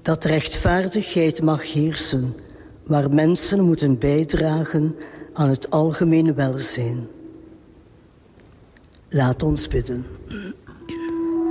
Dat rechtvaardigheid mag heersen, waar mensen moeten bijdragen aan het algemene welzijn. Laat ons bidden.